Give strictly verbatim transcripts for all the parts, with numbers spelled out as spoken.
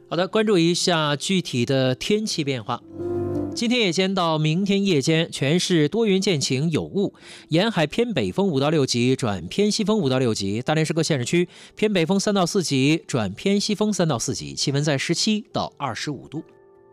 好的，关注一下具体的天气变化。今天夜间到明天夜间，全市多云见晴有雾，沿海偏北风五到六级转偏西风五到六级，大连市各县市区偏北风三到四级转偏西风三到四级，气温在十七到二十五度。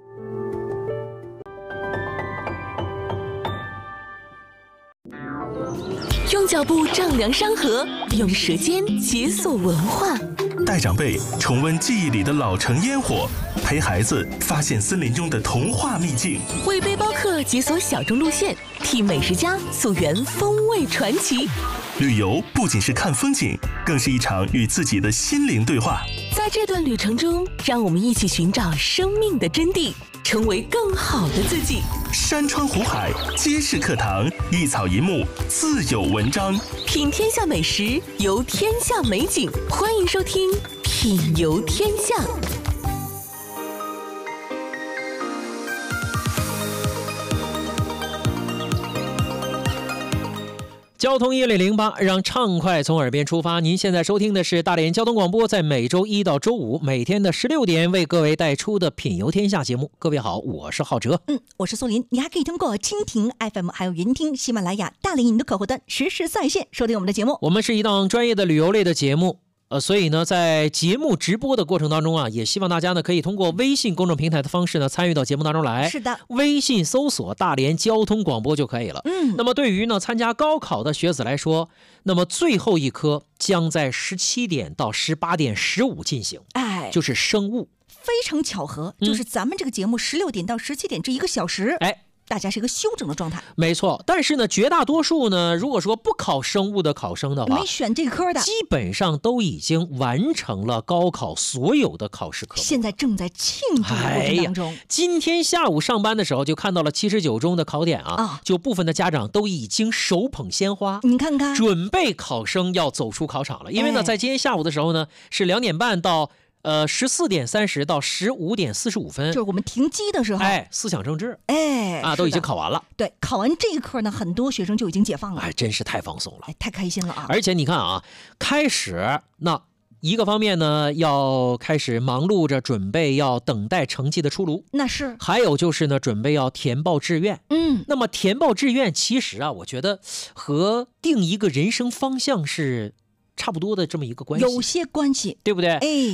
用脚步丈量山河，用舌尖解锁文化。 带长辈重温记忆里的老城烟火，陪孩子发现森林中的童话秘境， 为背包客解锁小众路线，替美食家溯源风味传奇。 旅游不仅是看风景，更是一场与自己的心灵对话。 在这段旅程中，让我们一起寻找生命的真谛，成为更好的自己。 山川湖海皆是课堂，一草一木自有文章。 品天下美食，游天下美景，欢迎收听《品游天下》。 交通一零零八，让畅快从耳边出发。您现在收听的是大连交通广播，在每周一到周五每天的十六点为各位带出的品游天下节目。各位好，我是浩哲。 嗯，我是苏林。你还可以通过蜻蜓 F M 还有云听、喜马拉雅、大连影的客户端实时在线收听我们的节目。 我们是一档专业的旅游类的节目。呃，所以呢，在节目直播的过程当中啊，也希望大家呢可以通过微信公众平台的方式呢参与到节目当中来。 是的， 微信搜索大连交通广播就可以了。 嗯， 那么对于呢参加高考的学子来说，那么最后一科将在十七点到十八点十五进行， 哎， 就是生物。 非常巧合， 嗯就是咱们这个节目十六点到十七点这一个小时， 哎。 大家是一个休整的状态， 没错。但是呢，绝大多数呢，如果说不考生物的考生的话， 没选这个科的， 基本上都已经完成了高考所有的考试科目， 现在正在庆祝的过程当中。 哎、今天下午上班的时候就看到了七十九中的考点啊， 啊就部分的家长都已经手捧鲜花， 你看看， 准备考生要走出考场了。因为呢， 哎、 在今天下午的时候呢，是两点半到。呃，十四点三十到十五点四十五分， 就是我们停机的时候。 哎，思想政治， 哎， 啊，都已经考完了。 对，考完这一科呢，很多学生就已经解放了。 哎，真是太放松了， 哎，太开心了啊！ 而且你看啊，开始那一个方面呢，要开始忙碌着准备要等待成绩的出炉， 那是。 还有就是呢，准备要填报志愿。 嗯， 那么填报志愿，其实啊，我觉得和定一个人生方向是差不多的这么一个关系， 有些关系， 对不对？ 哎。